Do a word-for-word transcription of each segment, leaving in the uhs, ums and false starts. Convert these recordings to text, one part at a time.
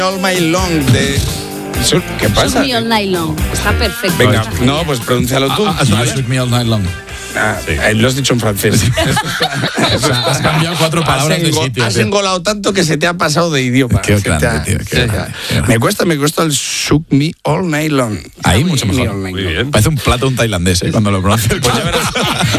All My Long de... ¿Qué pasa? Shook Me All Night Long. Está perfecto. Venga, no, pues pronúncialo tú. Ah, ah, Shook Me All Night Long. Ah, sí. eh, lo has dicho en francés. O sea, has cambiado cuatro palabras has de engo- sitio. Has tío. engolado tanto que se te ha pasado de idioma. Qué Se grande, te ha- tío, qué se te ha- grande, qué grande. Me cuesta, me cuesta el Shook Me All Night Long. Ahí Muy mucho bien, mejor. all night Muy long. bien. Parece un plato un tailandés, ¿eh? Cuando lo pronuncia. Pues ya verás.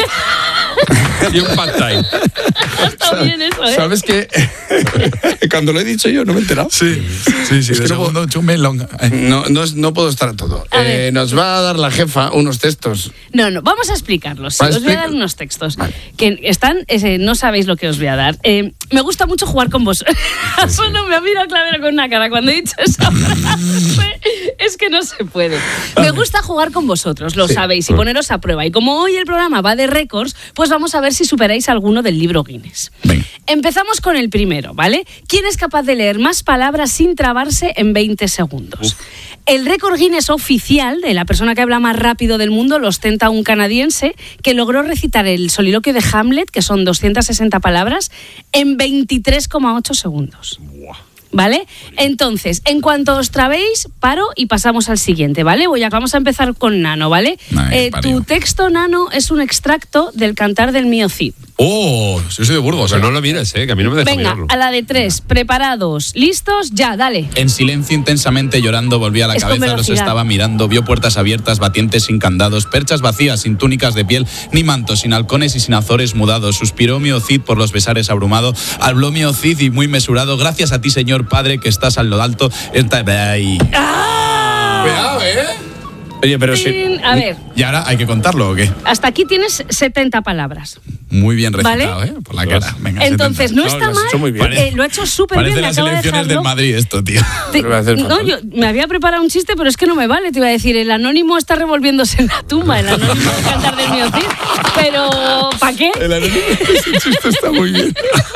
Y un pad thai. Está bien eso, ¿eh? ¿Sabes qué? Cuando lo he dicho yo no me he enterado. Sí, sí, sí. Es de que no segundo, Shook Me Long. Eh. No, no, es- no puedo estar a todo. A Eh, ver. nos va a dar la jefa unos textos. No, no, vamos a explicarlos. Va a Os voy a dar explicar. unos textos Vale. que están, eh, no sabéis lo que os voy a dar. Eh, me gusta mucho jugar con vos. Solo me ha mirado Clavero con una cara cuando he dicho esa frase. Es que no se puede. Me gusta jugar con vosotros, lo Sí. sabéis, y poneros a prueba. Y como hoy el programa va de récords, pues vamos a ver si superáis alguno del libro Guinness. Venga. Empezamos con el primero, ¿vale? ¿Quién es capaz de leer más palabras sin trabarse en veinte segundos? El récord Guinness oficial de la persona que habla más rápido del mundo lo ostenta un canadiense que logró recitar el soliloquio de Hamlet, que son doscientas sesenta palabras, en veintitrés coma ocho segundos. ¿Vale? Entonces, en cuanto os trabéis, paro y pasamos al siguiente, ¿vale? Voy a, vamos a empezar con Nano, ¿vale? Ay, Eh, parió. tu texto, Nano, es un extracto del Cantar del Mío Cid. Oh, yo soy de Burgos. O sea, ¿eh? no lo mires, ¿eh? Que a mí no me deja Venga, mirarlo. a la de tres, preparados, listos, ya, dale. En silencio intensamente llorando volvía a la Es con cabeza, los velocidad. estaba mirando, vio puertas abiertas, batientes sin candados, perchas vacías, sin túnicas de piel, ni mantos, sin halcones y sin azores mudados. Suspiró mi Cid por los besares abrumado, habló mi Cid y muy mesurado, gracias a ti, Señor Padre, que estás a lo alto. Esta... Ay. Cuidado, ¿eh? Oye, pero sí. Tin. A ver, ¿Y ahora hay que contarlo o qué? hasta aquí tienes setenta palabras. Muy bien ¿Vale? recitado, ¿eh? Por la cara. Venga, Entonces, setenta. no No, está lo has hecho muy mal. bien. Eh, lo ha hecho súper Parece bien. me las acabo de elecciones del dejarlo. Madrid esto, tío. Te- Lo voy a hacer no, fatal. yo me había preparado un chiste, pero es que no me vale. Te iba a decir, el anónimo está revolviéndose en la tumba, el anónimo de Cantar del Mío Cid. Pero, ¿para qué? El anónimo, ese chiste está muy bien.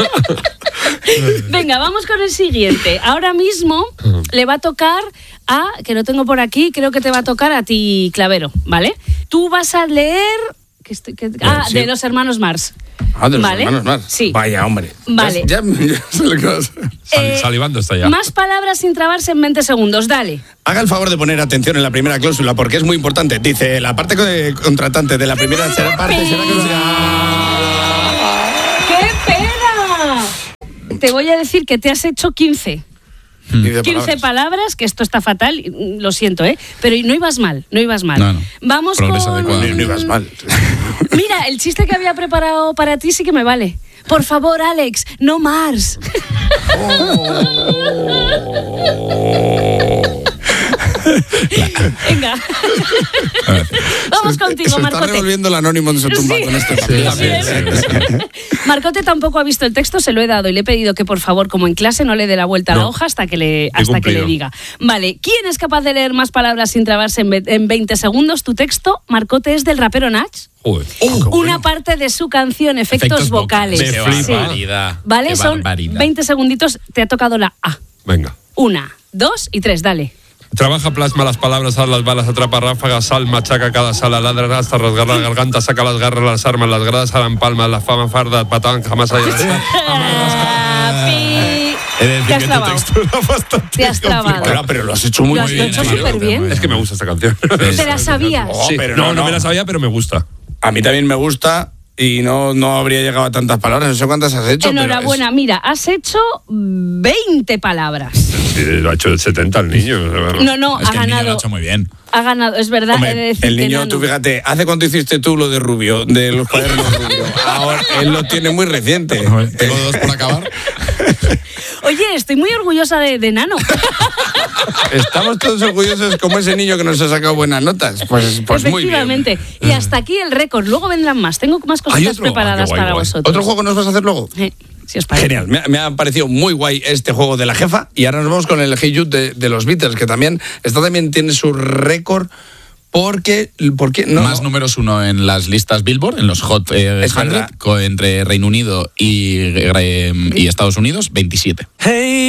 Venga, vamos con el siguiente. Ahora mismo le va a tocar a, que lo tengo por aquí, creo que te va a tocar a ti, Clavero, ¿vale? Tú vas a leer... que estoy- que- ah, sí. de los hermanos Mars. Ah, de los ¿Vale? hermanos más. Sí. Vaya, hombre. Vale. Ya, ya- ya sé lo que vas a... Sal- Eh, salivando está ya. Más palabras sin trabarse en veinte segundos, dale. Haga el favor de poner atención en la primera cláusula porque es muy importante. Dice, la parte co- contratante de la primera será parte será ¡Qué pena! Te voy a decir que te has hecho quince. Dice quince palabras. palabras, que esto está fatal, mm, lo siento, ¿eh? Pero no ibas mal, no ibas mal. No, no. Vamos Progreso con... adecuado. No, no ibas mal. Mira, el chiste que había preparado para ti sí que me vale. Por favor, Alex, no Mars. Venga. Vamos contigo, Se está Marcote. revolviendo el anónimo en su tumba Sí. con este Sí, papel. sí. Marcote tampoco ha visto el texto, se lo he dado y le he pedido que por favor, como en clase, no le dé la vuelta a la No. hoja hasta que le, hasta que le cumplido. diga. Vale, ¿quién es capaz de leer más palabras sin trabarse en, ve- en veinte segundos? Tu texto, Marcote, es del rapero Nach. Joder. Una parte de su canción, efectos, Efectos vocales. vocales. Me Qué flipa. barbaridad. Vale, Qué son barbaridad. veinte segunditos, te ha tocado la A. Venga. Una, dos y tres, dale. Trabaja, plasma las palabras, haz las balas, atrapa ráfagas, sal, machaca cada sala, ladra hasta rasgar la garganta, saca las garras, las armas, las gradas, alan palmas, la fama farda, patán, jamás hay... Ah, pi. He de decir Te has que tu trabado. texto era bastante Te has trabado. Claro, pero lo has hecho muy Lo has bien. hecho tío. súper bien. Es que me gusta esta canción. ¿Te la sabías? Oh, Sí. pero no, no, no no. me la sabía, pero me gusta. A mí también me gusta y no, no habría llegado a tantas palabras. No sé cuántas has hecho. pero Enhorabuena, mira, has hecho veinte palabras. Sí, lo ha hecho el setenta el niño. No, no, Es ha que el niño lo ha ganado. hecho muy bien. Ha ganado, es verdad, Hombre, he de decir el que niño, Nano. tú fíjate, ¿hace cuánto hiciste tú lo de Rubio, de los cuadernos Rubio? Ahora, él lo tiene muy reciente. Tengo dos por acabar. Oye, estoy muy orgullosa de, de Nano. Estamos todos orgullosos como ese niño que nos ha sacado buenas notas. Pues, pues muy bien. Efectivamente. Y hasta aquí el récord. Luego vendrán más. Tengo más cositas otro? preparadas Ah, qué guay, para guay. vosotros. ¿Otro juego nos vas a hacer luego? Eh, si os parece. Genial, me, ha- me ha parecido muy guay este juego de la jefa y ahora nos vamos con el Hey Jude de, de los Beatles, que también, esta también tiene su récord porque, porque no, Más números uno en las listas Billboard, en los Hot eh, Es cien, verdad. co- entre Reino Unido y, eh, y Estados Unidos, veintisiete.